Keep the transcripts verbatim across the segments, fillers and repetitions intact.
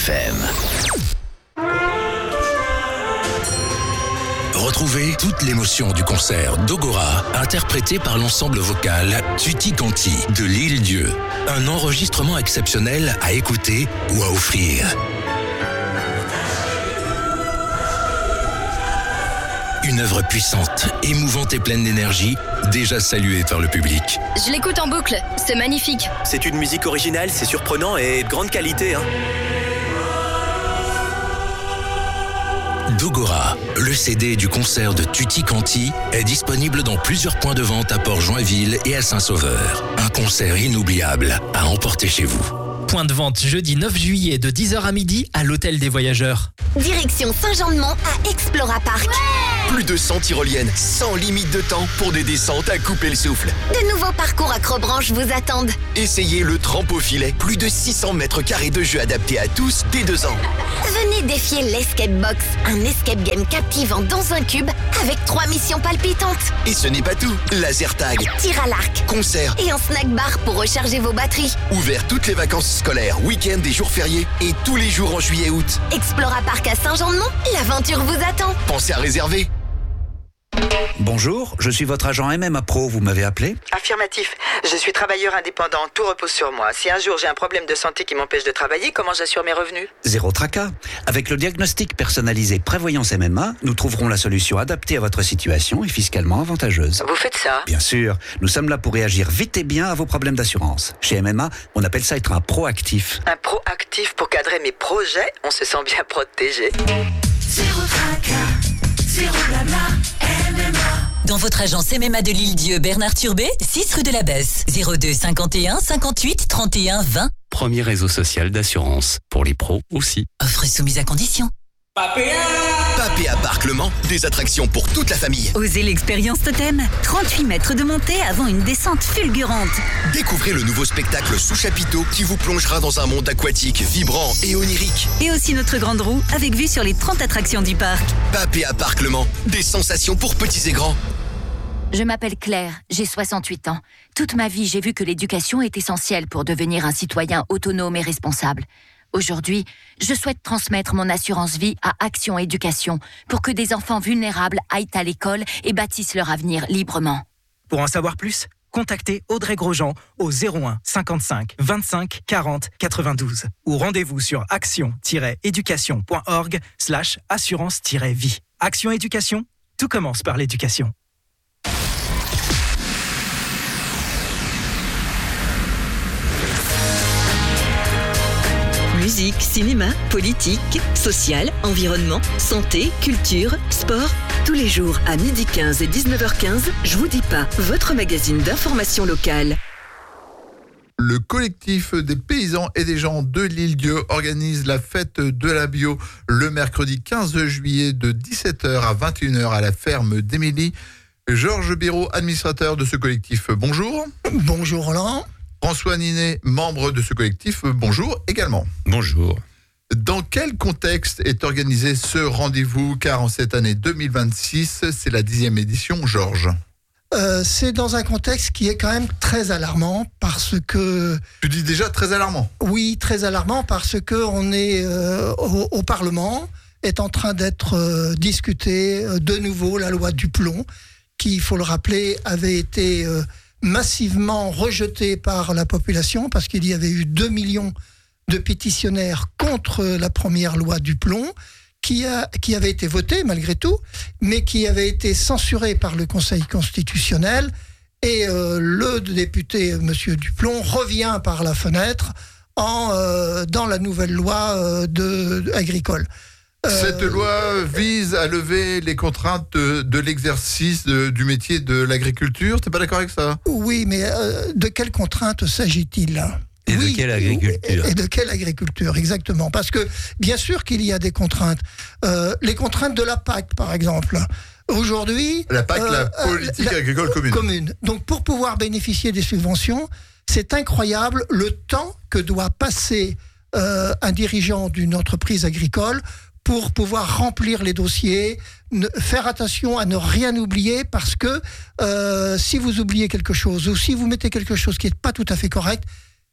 F M. Retrouvez toute l'émotion du concert d'Ogora, interprété par l'ensemble vocal Tutti Quanti de l'Île Dieu. Un enregistrement exceptionnel à écouter ou à offrir. Une œuvre puissante, émouvante et pleine d'énergie, déjà saluée par le public. Je l'écoute en boucle, c'est magnifique. C'est une musique originale, c'est surprenant et de grande qualité. Hein. D'Ogora, le C D du concert de Tutti Quanti est disponible dans plusieurs points de vente à Port-Joinville et à Saint-Sauveur. Un concert inoubliable à emporter chez vous. Point de vente jeudi neuf juillet de dix heures à midi à l'Hôtel des Voyageurs. Direction Saint-Jean-de-Mont à Explora Park. Ouais. Plus de cent tyroliennes, sans limite de temps pour des descentes à couper le souffle. De nouveaux parcours accrobranche vous attendent. Essayez le trampofilet, plus de six cents mètres carrés de jeux adaptés à tous dès deux ans. Venez défier l'Escape Box, un escape game captivant dans un cube avec trois missions palpitantes. Et ce n'est pas tout, laser tag, tir à l'arc, concert et un snack bar pour recharger vos batteries. Ouvert toutes les vacances scolaires, week-ends et jours fériés et tous les jours en juillet et août. Explora Park à Saint-Jean-de-Mont, l'aventure vous attend. Pensez à réserver. Bonjour, je suis votre agent M M A Pro, vous m'avez appelé ? Affirmatif, je suis travailleur indépendant, tout repose sur moi. Si un jour j'ai un problème de santé qui m'empêche de travailler, comment j'assure mes revenus ? Zéro tracas. Avec le diagnostic personnalisé Prévoyance M M A, nous trouverons la solution adaptée à votre situation et fiscalement avantageuse. Vous faites ça ? Bien sûr, nous sommes là pour réagir vite et bien à vos problèmes d'assurance. Chez M M A, on appelle ça être un proactif. Un proactif pour cadrer mes projets, on se sent bien protégé. Zéro tracas, zéro blabla. Dans votre agence M M A de l'Île-Dieu, Bernard Turbet, six rue de la Besse, zéro deux cinquante et un cinquante-huit trente et un vingt. Premier réseau social d'assurance, pour les pros aussi. Offre soumise à condition. Papéa Papéa Park Le Mans, des attractions pour toute la famille. Osez l'expérience Totem, trente-huit mètres de montée avant une descente fulgurante. Découvrez le nouveau spectacle sous chapiteau qui vous plongera dans un monde aquatique, vibrant et onirique. Et aussi notre grande roue avec vue sur les trente attractions du parc. Papéa Park Le Mans, des sensations pour petits et grands. Je m'appelle Claire, j'ai soixante-huit ans. Toute ma vie, j'ai vu que l'éducation est essentielle pour devenir un citoyen autonome et responsable. Aujourd'hui, je souhaite transmettre mon assurance vie à Action Éducation pour que des enfants vulnérables aillent à l'école et bâtissent leur avenir librement. Pour en savoir plus, contactez Audrey Grosjean au zéro un cinquante-cinq vingt-cinq quarante quatre-vingt-douze ou rendez-vous sur action-éducation.org slash assurance-vie. Action Éducation, tout commence par l'éducation. Musique, cinéma, politique, social, environnement, santé, culture, sport. Tous les jours à midi quinze et dix-neuf heures quinze, Je vous dis pas, votre magazine d'information locale. Le collectif des paysans et des gens de l'Île-Dieu organise la fête de la bio le mercredi quinze juillet de dix-sept heures à vingt et une heures à la ferme d'Émilie. Georges Béraud, administrateur de ce collectif, bonjour. Bonjour Roland. François Ninet, membre de ce collectif, bonjour également. Bonjour. Dans quel contexte est organisé ce rendez-vous ? Car en cette année deux mille vingt-six, c'est la dixième édition, Georges. Euh, c'est dans un contexte qui est quand même très alarmant parce que... Tu dis déjà très alarmant ? Oui, très alarmant parce qu'on est euh, au, au Parlement, est en train d'être euh, discuté euh, de nouveau la loi du plomb, qui, il faut le rappeler, avait été... Euh, massivement rejeté par la population parce qu'il y avait eu deux millions de pétitionnaires contre la première loi du plomb qui, a, qui avait été votée malgré tout, mais qui avait été censurée par le Conseil constitutionnel et euh, le député M. Duplon revient par la fenêtre en, euh, dans la nouvelle loi euh, de, de, agricole. Cette loi vise à lever les contraintes de, de l'exercice de, du métier de l'agriculture. T'es pas d'accord avec ça ? Oui, mais euh, de quelles contraintes s'agit-il là ? Et oui, de quelle agriculture ? Et de quelle agriculture, exactement. Parce que, bien sûr qu'il y a des contraintes. Euh, les contraintes de la P A C, par exemple. Aujourd'hui... La P A C, euh, la politique euh, la, agricole commune. commune. Donc, pour pouvoir bénéficier des subventions, c'est incroyable le temps que doit passer euh, un dirigeant d'une entreprise agricole pour pouvoir remplir les dossiers, ne, faire attention à ne rien oublier parce que euh, si vous oubliez quelque chose ou si vous mettez quelque chose qui n'est pas tout à fait correct,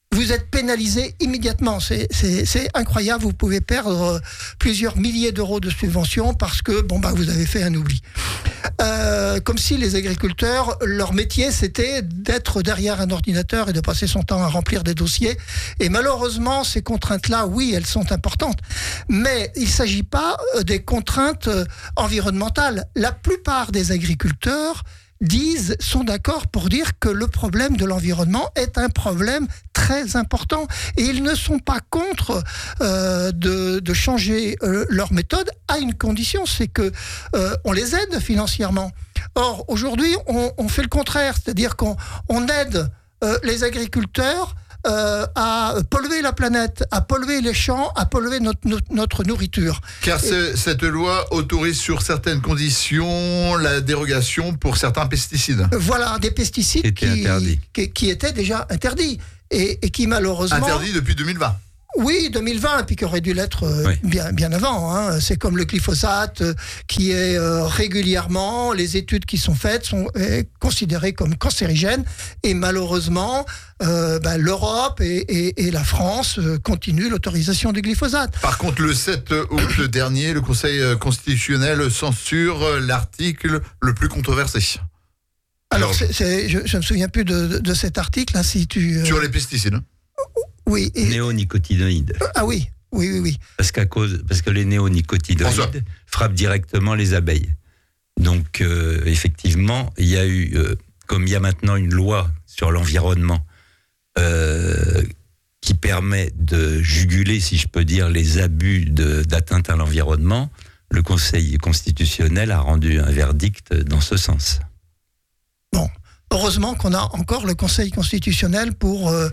vous êtes pénalisé immédiatement. C'est, c'est, c'est incroyable. Vous pouvez perdre plusieurs milliers d'euros de subventions parce que bon bah vous avez fait un oubli. Euh, comme si les agriculteurs, leur métier, c'était d'être derrière un ordinateur et de passer son temps à remplir des dossiers. Et malheureusement, ces contraintes-là, oui, elles sont importantes. Mais il ne s'agit pas des contraintes environnementales. La plupart des agriculteurs disent, sont d'accord pour dire que le problème de l'environnement est un problème très important. Et ils ne sont pas contre euh, de, de changer euh, leur méthode à une condition, c'est que euh, on les aide financièrement. Or, aujourd'hui, on, on fait le contraire, c'est-à-dire qu'on on aide euh, les agriculteurs Euh, à polluer la planète, à polluer les champs, à polluer notre, notre, notre nourriture. Car Et... cette loi autorise sur certaines conditions la dérogation pour certains pesticides. Voilà, des pesticides qui, qui, qui étaient déjà interdits et, et qui malheureusement... Interdits depuis deux mille vingt. Oui, deux mille vingt, puis qui aurait dû l'être euh, oui. bien, bien avant. Hein. C'est comme le glyphosate euh, qui est euh, régulièrement, les études qui sont faites sont euh, considérées comme cancérigènes et malheureusement, euh, ben, l'Europe et, et, et la France euh, continuent l'autorisation du glyphosate. Par contre, le sept août dernier, le Conseil constitutionnel censure l'article le plus controversé. Alors, c'est, c'est, je ne me souviens plus de, de, de cet article. Hein, si tu, euh... Sur les pesticides. Oui. Et... Néonicotinoïdes. Ah oui, oui, oui, oui. Parce qu'à cause, parce que les néonicotinoïdes François. frappent directement les abeilles. Donc, euh, effectivement, il y a eu, euh, comme il y a maintenant une loi sur l'environnement euh, qui permet de juguler, si je peux dire, les abus de, d'atteinte à l'environnement, le Conseil constitutionnel a rendu un verdict dans ce sens. Bon, heureusement qu'on a encore le Conseil constitutionnel pour... Euh,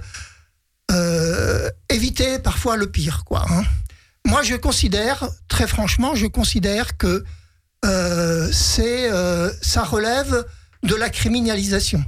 Euh, éviter parfois le pire, quoi. Hein. Moi, je considère, très franchement, je considère que euh, c'est, euh, ça relève de la criminalisation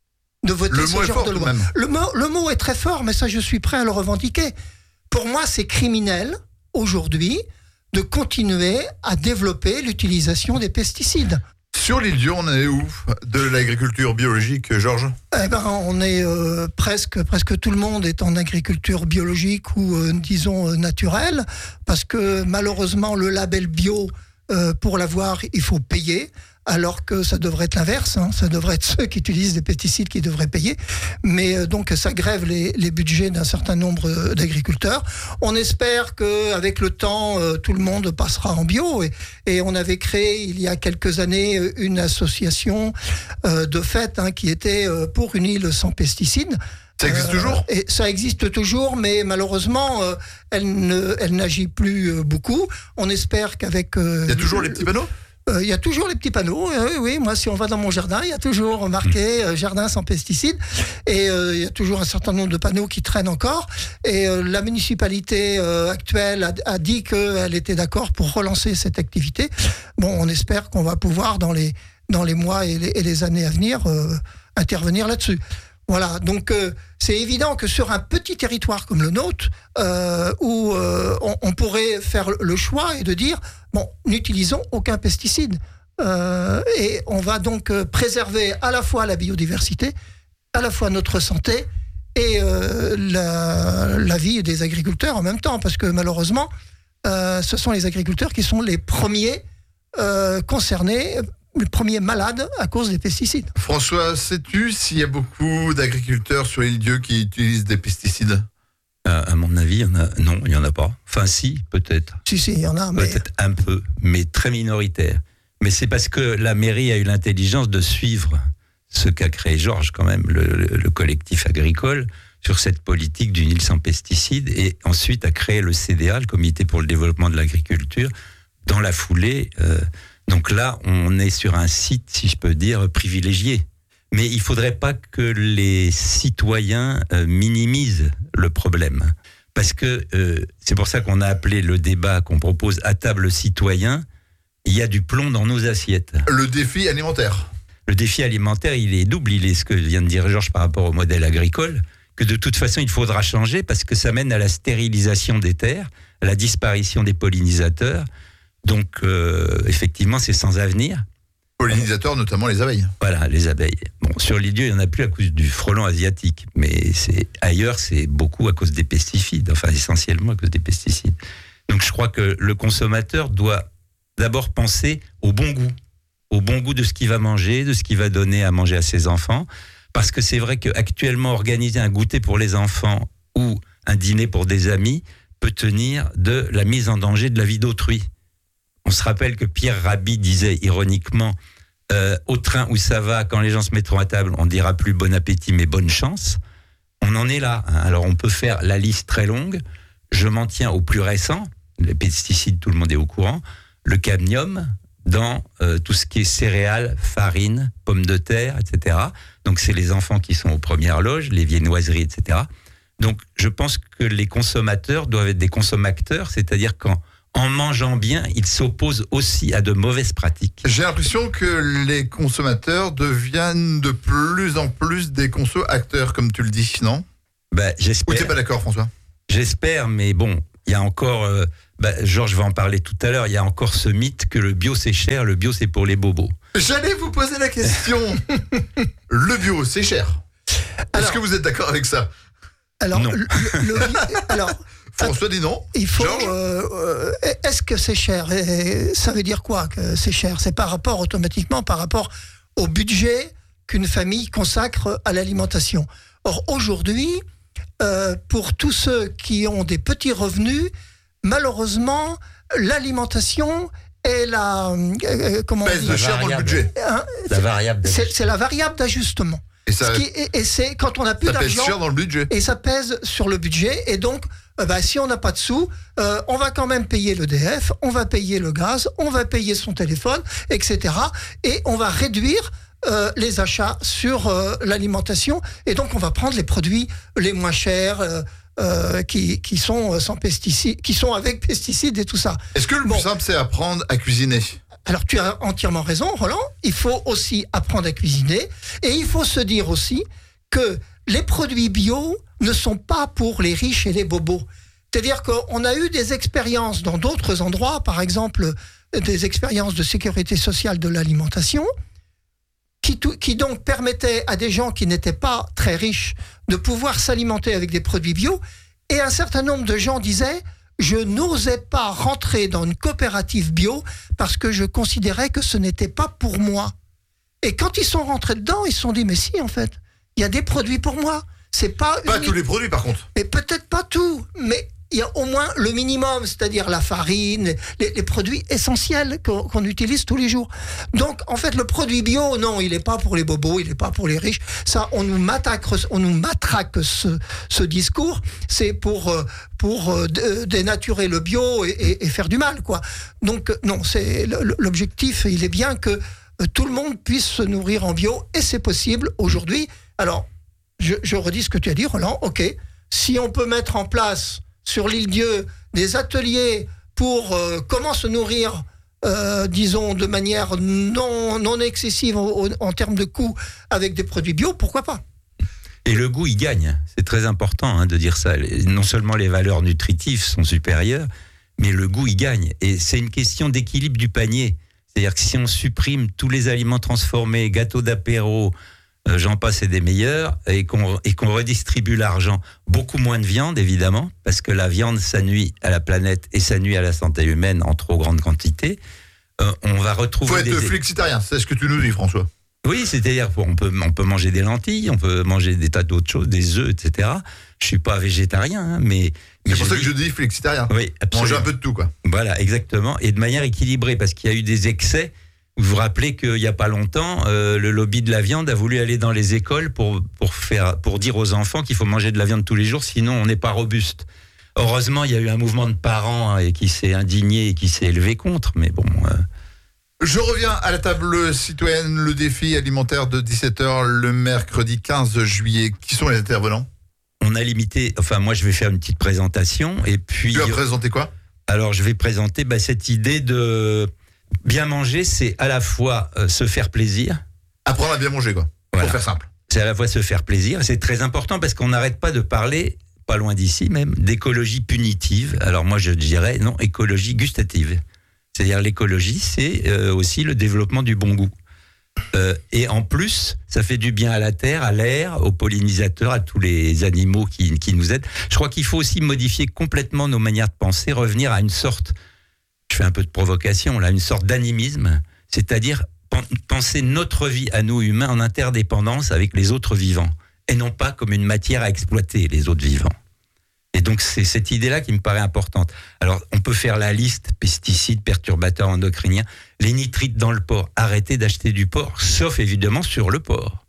de voter le ce mot genre est fort, de loi. Le mot, le mot est très fort, mais ça, je suis prêt à le revendiquer. Pour moi, c'est criminel aujourd'hui de continuer à développer l'utilisation des pesticides. Sur l'île Dieu, on est où de l'agriculture biologique, Georges ? Eh ben, on est euh, presque, presque tout le monde est en agriculture biologique ou euh, disons euh, naturelle, parce que malheureusement le label bio, euh, pour l'avoir, il faut payer. Alors que ça devrait être l'inverse, hein. Ça devrait être ceux qui utilisent des pesticides qui devraient payer. Mais euh, donc ça grève les, les budgets d'un certain nombre euh, d'agriculteurs. On espère qu'avec le temps, euh, tout le monde passera en bio. Et, et on avait créé il y a quelques années une association euh, de fait hein, qui était euh, pour une île sans pesticides. Ça existe euh, toujours ? Et ça existe toujours, mais malheureusement, euh, elle, ne, elle n'agit plus euh, beaucoup. On espère qu'avec... Euh, il y a toujours les petits panneaux ? Il euh, y a toujours les petits panneaux, euh, oui, oui, moi si on va dans mon jardin, il y a toujours marqué euh, jardin sans pesticides et il euh, y a toujours un certain nombre de panneaux qui traînent encore et euh, la municipalité euh, actuelle a, a dit qu'elle était d'accord pour relancer cette activité. Bon, on espère qu'on va pouvoir dans les, dans les mois et les, et les années à venir euh, intervenir là-dessus. Voilà, donc euh, c'est évident que sur un petit territoire comme le nôtre, euh, où euh, on, on pourrait faire le choix et de dire, bon, n'utilisons aucun pesticide. Euh, et on va donc euh, préserver à la fois la biodiversité, à la fois notre santé et euh, la, la vie des agriculteurs en même temps, parce que malheureusement, euh, ce sont les agriculteurs qui sont les premiers euh, concernés, les premiers malades à cause des pesticides. François, sais-tu s'il y a beaucoup d'agriculteurs sur l'île Dieu qui utilisent des pesticides ? euh, À mon avis, il y en a... non, il n'y en a pas. Enfin, si, peut-être. Si, si, il y en a, mais... Peut-être un peu, mais très minoritaire. Mais c'est parce que la mairie a eu l'intelligence de suivre ce qu'a créé Georges, quand même, le, le, le collectif agricole, sur cette politique d'une île sans pesticides, et ensuite a créé le C D A, le Comité pour le développement de l'agriculture, dans la foulée... Euh, Donc là, on est sur un site, si je peux dire, privilégié. Mais il ne faudrait pas que les citoyens euh, minimisent le problème. Parce que euh, c'est pour ça qu'on a appelé le débat qu'on propose à table citoyen, il y a du plomb dans nos assiettes. Le défi alimentaire. Le défi alimentaire, il est double. Il est ce que vient de dire Georges par rapport au modèle agricole, que de toute façon, il faudra changer parce que ça mène à la stérilisation des terres, à la disparition des pollinisateurs. Donc, euh, effectivement, c'est sans avenir. Pollinisateurs, notamment les abeilles. Voilà, les abeilles. Bon, sur l'île Dieu, il n'y en a plus à cause du frelon asiatique, mais c'est ailleurs, c'est beaucoup à cause des pesticides, enfin essentiellement à cause des pesticides. Donc je crois que le consommateur doit d'abord penser au bon goût, au bon goût de ce qu'il va manger, de ce qu'il va donner à manger à ses enfants, parce que c'est vrai qu'actuellement, organiser un goûter pour les enfants ou un dîner pour des amis peut tenir de la mise en danger de la vie d'autrui. On se rappelle que Pierre Rabhi disait ironiquement euh, au train où ça va, quand les gens se mettront à table, on dira plus bon appétit mais bonne chance. On en est là. Hein. Alors on peut faire la liste très longue. Je m'en tiens au plus récent. Les pesticides, tout le monde est au courant. Le cadmium dans euh, tout ce qui est céréales, farine, pommes de terre, et cetera. Donc c'est les enfants qui sont aux premières loges, les viennoiseries, et cetera. Donc je pense que les consommateurs doivent être des consommateurs, c'est-à-dire qu'en en mangeant bien, ils s'opposent aussi à de mauvaises pratiques. J'ai l'impression que les consommateurs deviennent de plus en plus des conso-acteurs, comme tu le dis, non ? Bah, j'espère. Ou t'es pas d'accord, François ? J'espère, mais bon, il y a encore... Euh, bah, Georges va en parler tout à l'heure, il y a encore ce mythe que le bio c'est cher, le bio c'est pour les bobos. J'allais vous poser la question. Le bio, c'est cher. Alors, est-ce que vous êtes d'accord avec ça ? Alors, non. Le, le, alors François dit non. Il faut. Euh, euh, est-ce que c'est cher ? Et ça veut dire quoi que c'est cher ? C'est par rapport automatiquement par rapport au budget qu'une famille consacre à l'alimentation. Or aujourd'hui, euh, pour tous ceux qui ont des petits revenus, malheureusement, l'alimentation est la euh, comment pèse de cher dans le budget. Hein, la variable. C'est, c'est la variable d'ajustement. Et, ça, qui, et, et c'est quand on n'a plus ça d'argent. Ça pèse cher dans le budget. Et ça pèse sur le budget. Et donc, euh, bah, si on n'a pas de sous, euh, on va quand même payer l'E D F, on va payer le gaz, on va payer son téléphone, et cetera. Et on va réduire euh, les achats sur euh, l'alimentation. Et donc, on va prendre les produits les moins chers, euh, euh, qui, qui sont sans pesticides, qui sont avec pesticides et tout ça. Est-ce que le bon. plus simple, c'est apprendre à cuisiner ? Alors tu as entièrement raison, Roland, il faut aussi apprendre à cuisiner et il faut se dire aussi que les produits bio ne sont pas pour les riches et les bobos. C'est-à-dire qu'on a eu des expériences dans d'autres endroits, par exemple des expériences de sécurité sociale de l'alimentation, qui, tout, qui donc permettaient à des gens qui n'étaient pas très riches de pouvoir s'alimenter avec des produits bio, et un certain nombre de gens disaient « je n'osais pas rentrer dans une coopérative bio parce que je considérais que ce n'était pas pour moi ». Et quand ils sont rentrés dedans, ils se sont dit « mais si, en fait, il y a des produits pour moi ». C'est pas Pas une... tous les produits, par contre. Mais peut-être pas tout, mais il y a au moins le minimum, c'est-à-dire la farine, les, les produits essentiels qu'on, qu'on utilise tous les jours. Donc, en fait, le produit bio, non, il n'est pas pour les bobos, il n'est pas pour les riches. Ça, on nous matraque, on nous matraque ce, ce discours. C'est pour, pour dénaturer le bio et, et, et faire du mal, quoi. Donc, non, c'est l'objectif, il est bien que tout le monde puisse se nourrir en bio, et c'est possible aujourd'hui. Alors, je, je redis ce que tu as dit, Roland, ok. Si on peut mettre en place sur l'île Dieu des ateliers pour euh, comment se nourrir, euh, disons, de manière non, non excessive en, en termes de coûts avec des produits bio, pourquoi pas ? Et le goût, il gagne. C'est très important hein, de dire ça. Non seulement les valeurs nutritives sont supérieures, mais le goût, il gagne. Et c'est une question d'équilibre du panier. C'est-à-dire que si on supprime tous les aliments transformés, gâteaux d'apéro, Euh, j'en passe et des meilleurs, et qu'on, et qu'on redistribue l'argent, beaucoup moins de viande évidemment, parce que la viande ça nuit à la planète et ça nuit à la santé humaine en trop grande quantité. Euh, on va retrouver. Faut être des... flexitarien, c'est ce que tu nous dis, François. Oui, c'est-à-dire on peut on peut manger des lentilles, on peut manger des tas d'autres choses, des œufs, et cetera. Je suis pas végétarien, hein, mais, mais c'est pour je ça dis... que je dis flexitarien. Oui, absolument. Manger un peu de tout, quoi. Voilà, exactement, et de manière équilibrée, parce qu'il y a eu des excès. Vous vous rappelez qu'il n'y a pas longtemps, euh, le lobby de la viande a voulu aller dans les écoles pour, pour, faire, pour dire aux enfants qu'il faut manger de la viande tous les jours, sinon on n'est pas robuste. Heureusement, il y a eu un mouvement de parents hein, qui s'est indigné et qui s'est élevé contre, mais bon... Euh... Je reviens à la table citoyenne, le défi alimentaire de dix-sept heures le mercredi quinze juillet. Qui sont les intervenants ? On a limité... Enfin, moi, je vais faire une petite présentation, et puis... Tu vas présenter quoi ? Alors, je vais présenter bah, cette idée de... Bien manger, c'est à la fois euh, se faire plaisir. Apprendre à bien manger, quoi. Voilà. Pour faire simple. C'est à la fois se faire plaisir. C'est très important parce qu'on n'arrête pas de parler, pas loin d'ici même, d'écologie punitive. Alors moi, je dirais non, écologie gustative. C'est-à-dire l'écologie, c'est euh, aussi le développement du bon goût. Euh, et en plus, ça fait du bien à la terre, à l'air, aux pollinisateurs, à tous les animaux qui, qui nous aident. Je crois qu'il faut aussi modifier complètement nos manières de penser, revenir à une sorte, je fais un peu de provocation là, une sorte d'animisme, c'est-à-dire penser notre vie à nous humains en interdépendance avec les autres vivants, et non pas comme une matière à exploiter les autres vivants. Et donc c'est cette idée-là qui me paraît importante. Alors on peut faire la liste, pesticides, perturbateurs endocriniens, les nitrites dans le porc, arrêtez d'acheter du porc, sauf évidemment sur le porc.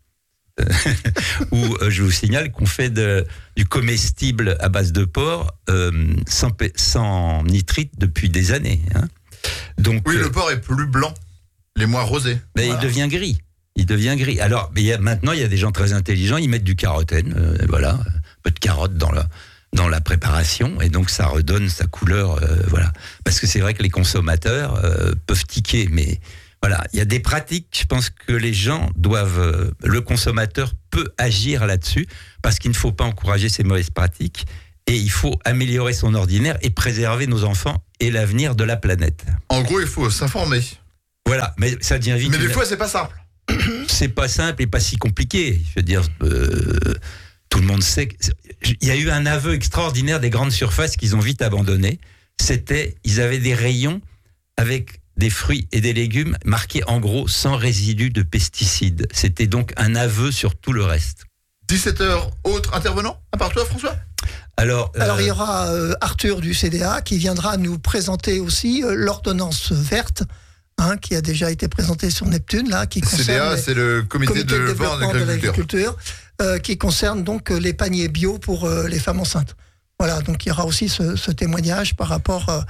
Où euh, je vous signale qu'on fait de, du comestible à base de porc euh, sans, sans nitrite depuis des années. Hein. Donc, oui, euh, le porc est plus blanc, les moins rosés. Ben, voilà. Il devient gris. Il devient gris. Alors mais il y a, maintenant, il y a des gens très intelligents, ils mettent du carotène, euh, voilà, un peu de carotte dans la... dans la préparation, et donc ça redonne sa couleur, euh, voilà. Parce que c'est vrai que les consommateurs euh, peuvent tiquer, mais voilà, il y a des pratiques, je pense que les gens doivent, euh, le consommateur peut agir là-dessus, parce qu'il ne faut pas encourager ces mauvaises pratiques, et il faut améliorer son ordinaire et préserver nos enfants et l'avenir de la planète. En gros, il faut s'informer. Voilà, mais ça devient vite... Mais des une... fois, c'est pas simple. C'est pas simple et pas si compliqué, je veux dire... Euh... Tout le monde sait qu'il y a eu un aveu extraordinaire des grandes surfaces qu'ils ont vite abandonné. C'était, ils avaient des rayons avec des fruits et des légumes marqués en gros sans résidus de pesticides. C'était donc un aveu sur tout le reste. dix-sept heures, autre intervenant, à part toi, François ? Alors, euh... Alors il y aura euh, Arthur du C D A qui viendra nous présenter aussi euh, l'ordonnance verte. Hein, qui a déjà été présentée sur Neptune, là, qui concerne C D A, c'est le comité, comité de, de développement de l'agriculture, euh, qui concerne donc les paniers bio pour euh, les femmes enceintes. Voilà, donc il y aura aussi ce, ce témoignage par rapport euh,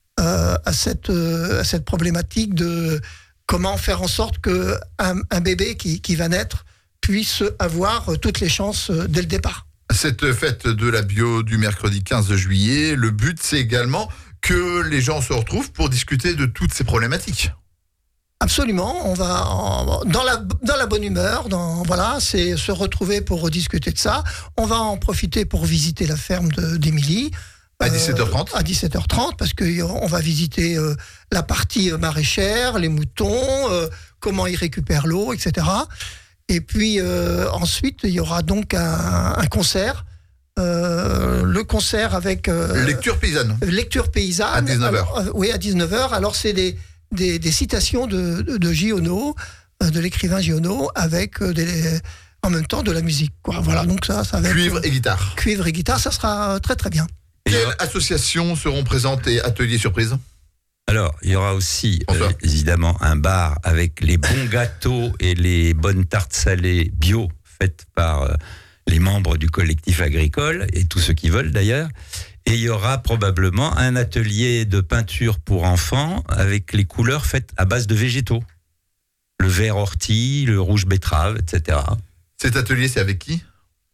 à, cette, euh, à cette problématique de comment faire en sorte que un, un bébé qui, qui va naître puisse avoir toutes les chances dès le départ. Cette fête de la bio du mercredi quinze juillet, le but c'est également que les gens se retrouvent pour discuter de toutes ces problématiques. Absolument, on va en, dans la dans la bonne humeur, dans voilà, c'est se retrouver pour discuter de ça. On va en profiter pour visiter la ferme de, d'Émilie à dix-sept heures trente. Euh, à dix-sept heures trente, parce que on va visiter euh, la partie maraîchère, les moutons, euh, comment ils récupèrent l'eau, et cetera. Et puis euh, ensuite, il y aura donc un, un concert. Euh, le concert avec... Euh, lecture paysanne. Lecture paysanne. À dix-neuf heures. Alors, euh, oui, à dix-neuf heures. Alors, c'est des, des, des citations de, de, de Giono, euh, de l'écrivain Giono, avec euh, des, en même temps de la musique. Quoi. Voilà, donc ça, ça va Cuivre être, et guitare. Cuivre et guitare, ça sera très très bien. Quelles associations seront présentes et ateliers surprises ? Alors, il y aura aussi, euh, évidemment, un bar avec les bons gâteaux et les bonnes tartes salées bio faites par... Euh, les membres du collectif agricole, et tous ceux qui veulent d'ailleurs. Et il y aura probablement un atelier de peinture pour enfants avec les couleurs faites à base de végétaux. Le vert ortie, le rouge betterave, et cetera. Cet atelier, c'est avec qui ?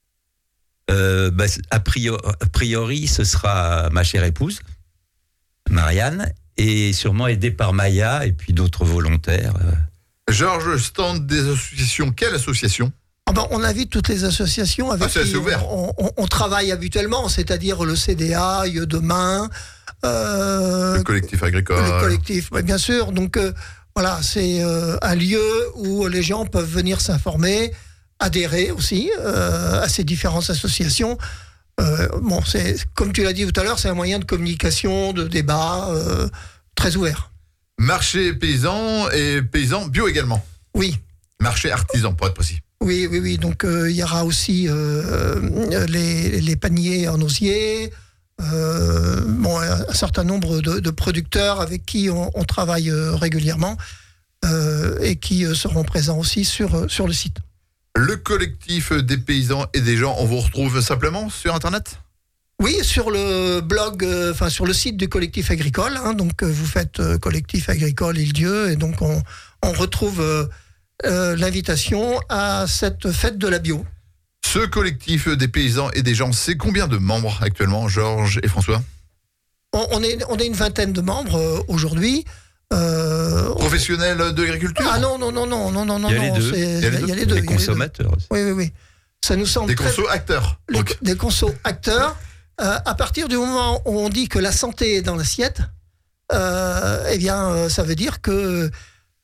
euh, bah, a, priori, a priori, ce sera ma chère épouse, Marianne, et sûrement aidée par Maya et puis d'autres volontaires. Georges, stand des associations, quelle association ? Ah ben, on invite toutes les associations avec ah, qui on, on, on travaille habituellement, c'est-à-dire le C D A, Yeux de Main, euh, le collectif agricole. Le collectif, oui, bien sûr. Donc euh, voilà, c'est euh, un lieu où les gens peuvent venir s'informer, adhérer aussi euh, à ces différentes associations. Euh, bon, c'est comme tu l'as dit tout à l'heure, c'est un moyen de communication, de débat euh, très ouvert. Marché paysan et paysan bio également. Oui. Marché artisan, pour être précis. Oui, oui, oui. Donc, euh, il y aura aussi euh, les, les paniers en osier, euh, bon, un certain nombre de, de producteurs avec qui on, on travaille euh, régulièrement euh, et qui euh, seront présents aussi sur, sur le site. Le collectif des paysans et des gens, on vous retrouve simplement sur Internet ? Oui, sur le blog, euh, enfin sur le site du collectif agricole. Hein, donc, euh, vous faites euh, collectif agricole Île-Dieu et donc on, on retrouve... Euh, Euh, l'invitation à cette fête de la bio. Ce collectif des paysans et des gens, c'est combien de membres actuellement, Georges et François ? on, on, est, on est une vingtaine de membres euh, aujourd'hui. Euh, Professionnels de l'agriculture ? Ah non, non, non, non, non, non, il y a les deux. Il y a les deux. Il y a les deux. Les consommateurs aussi. Oui, oui, oui. Ça nous semble des très... conso-acteurs. Les, des conso-acteurs. Euh, à partir du moment où on dit que la santé est dans l'assiette, euh, eh bien, euh, ça veut dire que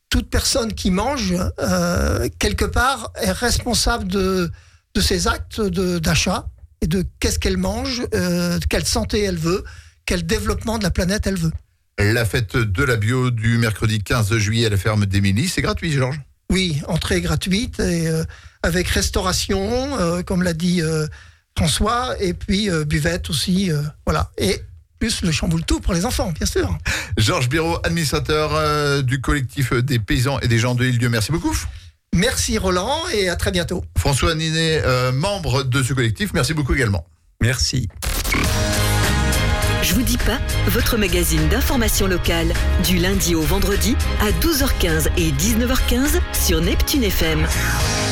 toute personne qui mange, euh, quelque part, est responsable de, de ses actes de, d'achat et de qu'est-ce qu'elle mange, euh, quelle santé elle veut, quel développement de la planète elle veut. La fête de la bio du mercredi quinze juillet à la ferme d'Émilie, c'est gratuit, Georges ? Oui, entrée gratuite et euh, avec restauration, euh, comme l'a dit euh, François, et puis euh, buvette aussi, euh, voilà. Et plus le chamboule-tout pour les enfants, bien sûr. Georges Biraud, administrateur euh, du collectif des paysans et des gens de l'Île-Dieu. Merci beaucoup. Merci Roland et à très bientôt. François Ninet, euh, membre de ce collectif, merci beaucoup également. Merci. Je vous dis pas, votre magazine d'information locale, du lundi au vendredi à douze heures quinze et dix-neuf heures quinze sur Neptune F M.